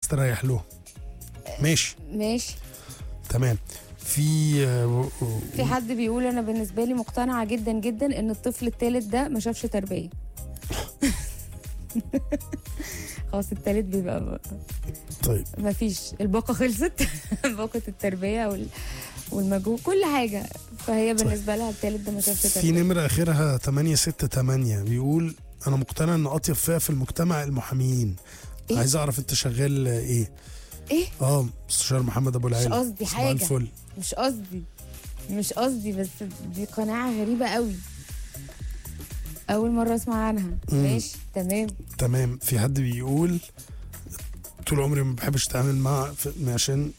تستريح له. ماشي تمام. في حد بيقول انا بالنسبه لي مقتنعه جدا جدا ان الطفل الثالث ده ما شافش تربيه. خلاص الثالث بيبقى طيب ما فيش، الباقه خلصت. باقه التربيه والمجهود كل حاجه، فهي بالنسبه لها الثالث ده ما شافش تربيه. في نمره اخرها 868 بيقول انا مقتنع ان اطيب فئه في المجتمع المحاميين. إيه؟ عايز اعرف انت شغال ايه؟ مستشار محمد ابو العيله. مش قصدي حاجه، الفل. مش قصدي بس دي قناعه غريبه قوي، اول مره اسمع عنها. ماشي تمام. في حد بيقول طول عمري ما بحبش اتعامل مع عشان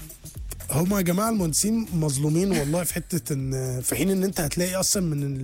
هما يا جماعه المهندسين مظلومين والله، في حته ان في حين ان انت هتلاقي اصلا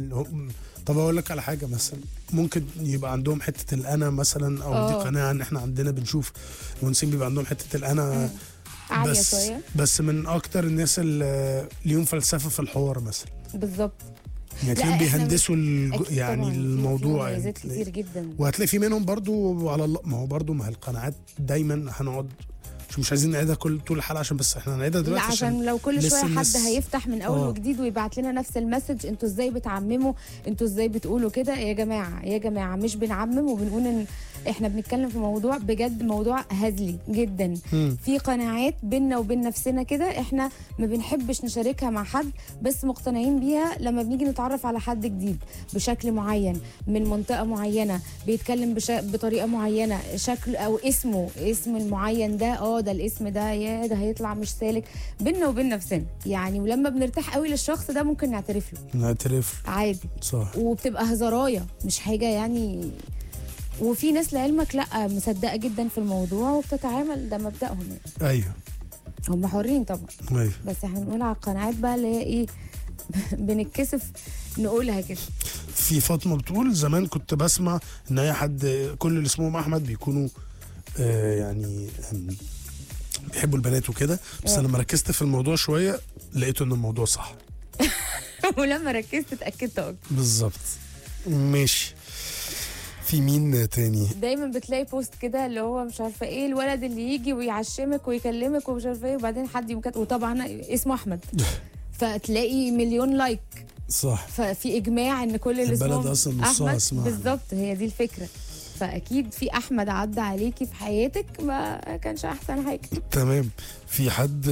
طب اقول لك على حاجه مثلا، ممكن يبقى عندهم حته الانا مثلا، او دي قناعه ان احنا عندنا بنشوف المهندسين بيبقى عندهم حته الانا عاليه شويه، بس من اكتر الناس اللي ليهم فلسفه في الحوار مثلا. بالظبط. يعني تلاقيهم بيهندسوا يعني الموضوع يعني كتير جدا، وهتلاقي في منهم برضو على الله. ما هو برضو ما القناعات دايما هنقعد مش عايزين نعيدها طول الحلقه عشان بس احنا هنعيدها دلوقتي عشان لو كل شويه حد هيفتح من اول وجديد ويبعت لنا نفس المسج، انتوا ازاي بتعمموا، انتوا ازاي بتقولوا كده. يا جماعه مش بنعمم، وبنقول ان احنا بنتكلم في موضوع بجد، موضوع هزلي جدا. في قناعات بيننا وبين نفسنا كده احنا ما بنحبش نشاركها مع حد، بس مقتنعين بيها لما بنيجي نتعرف على حد جديد بشكل معين من منطقه معينه، بيتكلم بطريقه معينه، شكل او اسم المعين ده ده الاسم ده ده هيطلع مش سالك بيننا وبين نفسنا يعني. ولما بنرتاح قوي للشخص ده ممكن نعترف له عادي، صح، وبتبقى هزرايه مش حاجه يعني. وفي ناس لعلمك لا مصدقه جدا في الموضوع وبتتعامل، ده مبدأهم يعني. ايوه هم حرين طبعا. ايوه، بس احنا بنقول على القناعات بقى اللي هي ايه، بنتكسف نقولها كده. في فاطمه بتقول زمان كنت بسمع ان اي حد كل اللي اسمهم احمد بيكونوا يعني بيحبوا البنات وكده، بس لما ركزت في الموضوع شويه لقيت ان الموضوع صح. ولما ركزت اتاكدت اكتر. بالظبط. ماشي. في مين تاني؟ دايما بتلاقي بوست كده اللي هو مش عارفه ايه، الولد اللي يجي ويعشمك ويكلمك ومش عارفه ايه، وبعدين حد وطبعا اسمه احمد فتلاقي مليون لايك. صح. ففي اجماع ان كل اللي اسمه البلد اصلا نصها اسمها بالظبط، هي دي الفكره. فاكيد في احمد عدى عليكي في حياتك ما كانش احسن حاجه. تمام. في حد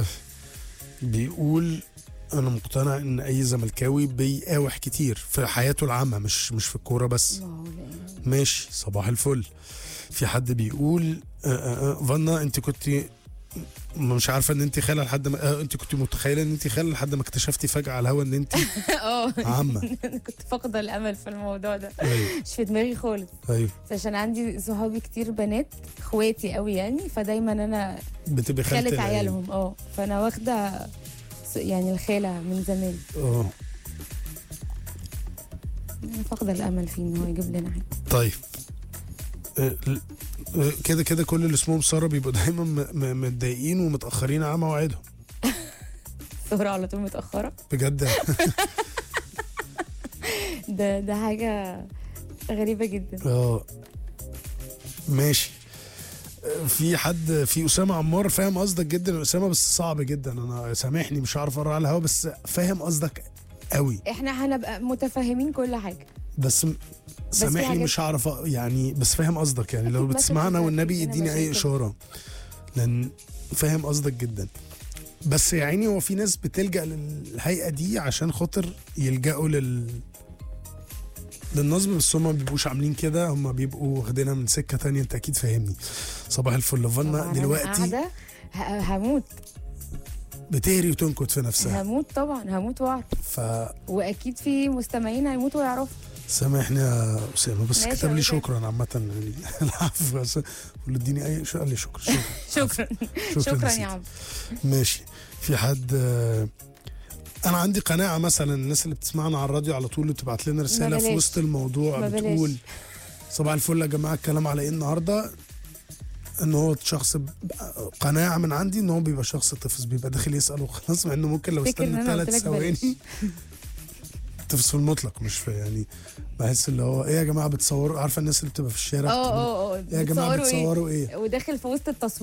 بيقول انا مقتنع ان اي زملكاوي بيقاوح كتير في حياته العامه، مش في الكوره بس. ماشي، صباح الفل. في حد بيقول فانا انت كنت مش عارفه ان انت خاله لحد ما انت كنت متخيله ان انت خاله لحد ما اكتشفتي فجاه على الهوا ان انت عامه. كنت فاقده الامل في الموضوع ده. أيوه. مش في دماغي خالص. ايوه، عشان عندي صحابي كتير بنات اخواتي قوي يعني، فدايما انا بتبقى خالة عيالهم. فانا واخده يعني الخاله من زمان. فاقده الامل فيه ان هو يجيب لنا حاجه. طيب كده كل اللي اسمهم ساره بيبقوا دايما متضايقين ومتاخرين على مواعيدهم. ساره على طول متاخره بجد. ده حاجه غريبه جدا. ماشي. في حد في اسامه عمار فاهم قصدك جدا اسامه، بس صعب جدا. انا سامحني مش عارف اقرا على الهوا، بس فاهم قصدك قوي. احنا هنبقى متفاهمين كل حاجه، بس سامحني مش هعرف يعني، بس فاهم قصدك يعني. لو بتسمعنا والنبي اديني اي اشاره، لان فاهم قصدك جدا. بس يا عيني هو في ناس بتلجأ للهيئه دي عشان خاطر يلجأوا للنظم، بس هم ما بيبقوش عاملين كده، هم بيبقوا واخدينها من سكه تانية. انت اكيد فاهمني. صباح الفل. فانا دلوقتي هموت، بتهري وتنكت في نفسها. هموت طبعا، هموت واعرف. واكيد في مستمعين هيموتوا ويعرفوا. سامحني يا اسامه، بس كتب لي شكرا عامه يعني. العفو، بس اديني اي قال لي شكرا يا عم. ماشي. في حد انا عندي قناعه مثلا الناس اللي بتسمعنا على الراديو على طول بتبعت لنا رساله في وسط الموضوع بتقول صباح الفل يا جماعه، الكلام على ايه النهارده؟ ان هو شخص قناعه من عندي ان هو بيبقى شخص طفس، بيبقى داخل يسال وخلاص، مع انه ممكن لو استنى 3 ثواني. طفس في المطلق، مش في يعني بحس اللي هو ايه يا جماعه بتصوروا، عارفه الناس اللي بتبقى في الشارع ايه يا جماعه بتصوروا ايه، وداخل في وسط التصوير